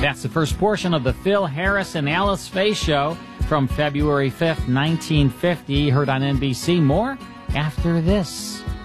That's the first portion of the Phil Harris and Alice Faye Show from February 5th, 1950, heard on NBC. More after this.